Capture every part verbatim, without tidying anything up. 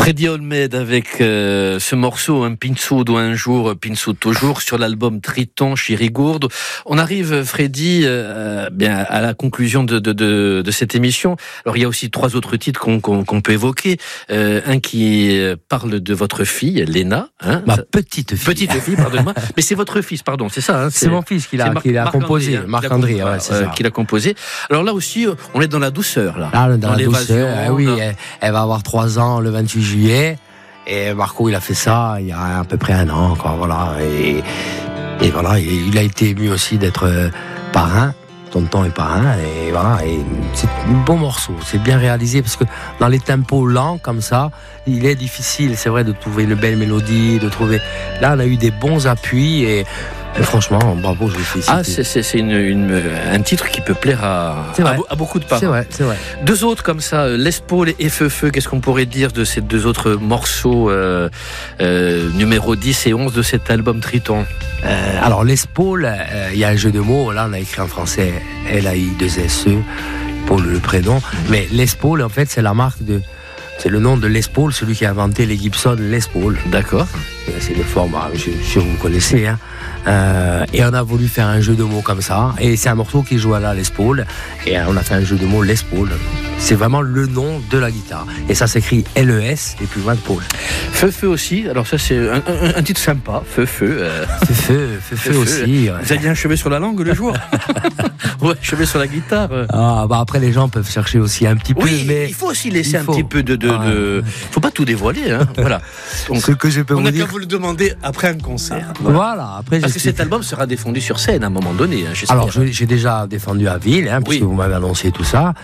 Freddy Olmed avec euh, ce morceau, un Pinsudo un jour, Pinsudo toujours, sur l'album Triton, Chirigourde. On arrive, Freddy, euh, bien à la conclusion de, de, de, de cette émission. Alors il y a aussi trois autres titres qu'on, qu'on, qu'on peut évoquer. Euh, un qui parle de votre fille, Léna. Hein, Ma petite fille. Petite fille, pardonnez-moi. Mais c'est votre fils, pardon, c'est ça. Hein, c'est, c'est mon fils qui l'a, Marc, qui l'a Marc composé, André, Marc-André, hein, ouais, c'est euh, ça. Qui l'a composé. Alors là aussi, on est dans la douceur, là. Là, dans, dans la l'évasion, douceur. Ah, oui, dans... elle, elle va avoir trois ans le vingt-huit juillet. Et Marco, il a fait ça il y a à peu près un an, quoi, voilà. Et, et voilà, il a été ému aussi d'être parrain, tonton et parrain, et voilà. Et c'est un bon morceau, c'est bien réalisé, parce que dans les tempos lents, comme ça, il est difficile, c'est vrai, de trouver une belle mélodie, de trouver... Là, on a eu des bons appuis, et... Et franchement, bravo, je vous félicite. Ah, c'est, c'est, c'est une, une, un titre qui peut plaire à, à, à beaucoup de parents. C'est vrai, c'est vrai. Deux autres comme ça, L'Espaule et Feu Feu, qu'est-ce qu'on pourrait dire de ces deux autres morceaux euh, euh, numéro dix et onze de cet album Triton? euh, Alors, L'Espaule, il euh, y a un jeu de mots, là on a écrit en français L A I deux S E, pour le prénom, mais L'Espaule, en fait, c'est la marque de... C'est le nom de Les Paul, celui qui a inventé les Gibson Les Paul. D'accord. C'est des formes, je suis sûr que vous connaissez. Hein. Euh, et on a voulu faire un jeu de mots comme ça. Et c'est un morceau qui joue à la Les Paul. Et on a fait un jeu de mots Les Paul. C'est vraiment le nom de la guitare. Et ça s'écrit L E S et puis loin de Paul. Feu Feu aussi. Alors ça c'est un, un, un titre sympa. Feu Feu. Euh... Feu Feu, Feu Feu aussi. Ouais. Vous aviez un cheveu sur la langue le jour? Ouais, cheveu sur la guitare. Ah bah après les gens peuvent chercher aussi un petit peu. Oui, mais il faut aussi laisser un faut. petit peu de. de, ah, de... Faut pas tout dévoiler. Hein. Voilà. Donc, ce que je peux on vous a dire. qu'à vous le demander après un concert. Voilà. voilà après, parce que cet album sera défendu sur scène à un moment donné. Hein, Alors je, j'ai déjà défendu à Ville, hein, puisque oui. vous m'avez annoncé tout ça.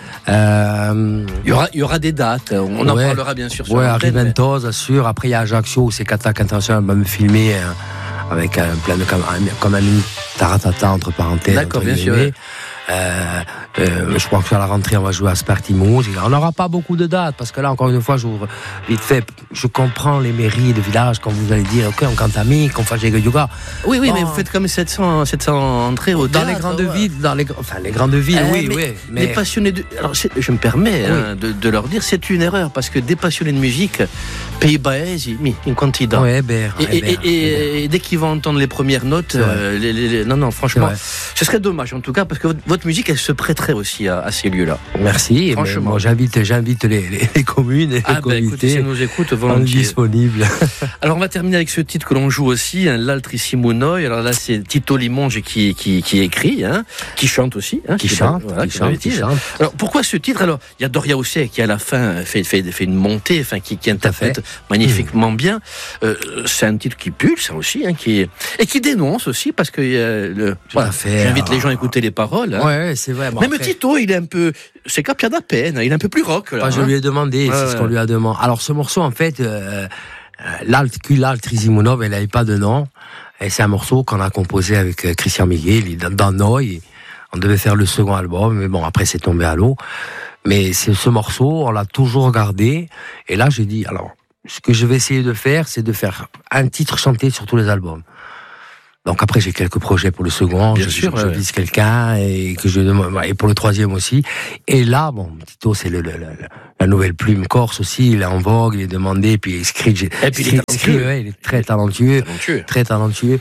Euh... Il y aura, il y aura des dates. On en ouais, parlera bien sûr sur ouais, l'antenne. Ouais, Riventosa, mais... sûr. Après il y a Ajaccio où c'est Catac International va me filmer hein, avec un plein de comme, comme un mini taratata entre parenthèses. D'accord, entre bien sûr. Euh, euh, je crois que à la rentrée on va jouer à Spartimousse. On n'aura pas beaucoup de dates parce que là encore une fois j'ouvre vite fait. Je comprends les mairies de village quand vous allez dire ok on cante à Mic, on fait yoga. Oui oui bon. Mais vous faites comme sept cents, sept cents entrées au dans théâtre, les grandes ouais. villes, dans les enfin les grandes villes euh, oui mais, oui. Mais les passionnés de alors je me permets oui. hein, de, de leur dire c'est une erreur parce que des passionnés de musique Pays Baesi mi in quantità. Ouais, Hébert, et, Hébert, et, et, Hébert. et dès qu'ils vont entendre les premières notes, euh, les, les, les, non non franchement ce serait dommage en tout cas parce que votre, votre musique elle se prêterait aussi à, à ces lieux-là. Merci. Franchement, moi j'invite, j'invite les, les, les communes et les ah comités. Ben, écoutez, si nous écoutent volontiers. Disponibles. Alors on va terminer avec ce titre que l'on joue aussi, hein, l'Altrissimo Noi. Alors là c'est Tito Limonge qui qui, qui écrit, hein, qui chante aussi, hein, qui, qui chante, voilà, qui, qui, chante, qui chante. Alors pourquoi ce titre? Alors il y a Doria Ossé qui à la fin fait fait, fait une montée, enfin qui, qui interprète magnifiquement mmh. bien. Euh, c'est un titre qui pulse aussi, hein, qui et qui dénonce aussi parce que euh, le, voilà, j'invite alors... les gens à écouter les paroles. Hein. Ouais, c'est vrai. Bon, Même après... Tito, il est un peu, c'est Capia da peine, il est un peu plus rock là. Bah, je hein. lui ai demandé, ouais, c'est ouais. ce qu'on lui a demandé. Alors ce morceau en fait, euh, l'alt Altrissimo Noi, elle n'avait pas de nom. Et c'est un morceau qu'on a composé avec euh, Christian Miguel dans, dans Noi. On devait faire le second album, mais bon après c'est tombé à l'eau. Mais c'est ce morceau, on l'a toujours gardé. Et là j'ai dit, alors ce que je vais essayer de faire, c'est de faire un titre chanté sur tous les albums. Donc après j'ai quelques projets pour le second, bien je, sûr, je, je ouais. vise quelqu'un et que je demande et pour le troisième aussi. Et là bon Tito c'est le, le, le, la nouvelle plume corse aussi, il est en vogue, il est demandé puis il écrit, et puis il est talentueux, ouais, il est très talentueux, talentueux. très talentueux.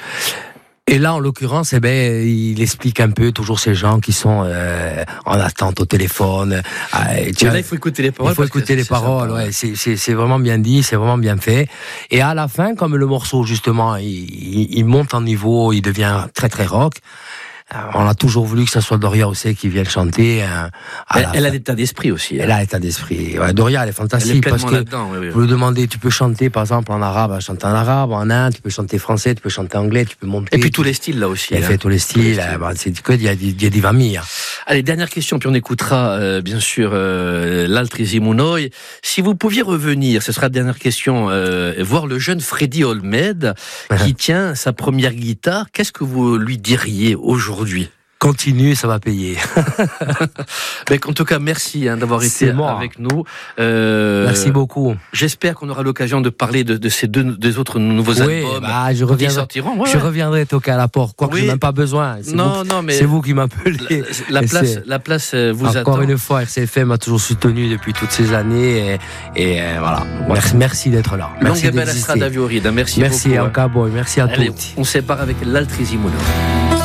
Et là, en l'occurrence, eh ben, il explique un peu toujours ces gens qui sont euh, en attente au téléphone. Euh, tiens, là, il faut écouter les paroles. Il faut écouter les paroles. Sympa, ouais, c'est, c'est, c'est vraiment bien dit, c'est vraiment bien fait. Et à la fin, comme le morceau justement, il, il, il monte en niveau, il devient très très rock. On a toujours voulu que ça soit Doria Ossé qui vienne chanter. Euh, elle, elle a l'état d'esprit aussi. Hein. Elle a l'état d'esprit. Ouais, Doria, elle est fantastique elle est parce que oui, oui. vous lui demandez, tu peux chanter par exemple en arabe, elle chante en arabe, en inde, tu peux chanter français, tu peux chanter anglais, tu peux monter. Et puis tous les styles là aussi. Elle hein. fait tous les styles. Tous les styles. Bah, c'est que il y a, il y a des familles. Allez, dernière question, puis on écoutera euh, bien sûr euh, l'Altrissimo Noi. Si vous pouviez revenir, ce sera la dernière question, euh, voir le jeune Freddy Olmed qui tient sa première guitare, qu'est-ce que vous lui diriez aujourd'hui? continue, ça va payer. Mais en tout cas, merci hein, d'avoir été avec nous. Euh, merci beaucoup. J'espère qu'on aura l'occasion de parler de, de ces deux des autres nouveaux oui, albums bah, je reviendrai, qui sortiront. Ouais, je reviendrai toquer à la porte, quoi oui. que je n'ai même pas besoin. C'est non, vous, non, mais c'est vous qui m'appelez. La, la place, la place vous Encore attend. Encore une fois, R C F M m'a toujours soutenu depuis toutes ces années et, et euh, voilà. Merci, merci d'être là. Merci d'exister. Merci, merci beaucoup. Merci hein. à Cowboy, merci à Allez, tous. On sépare avec l'Altrisimono.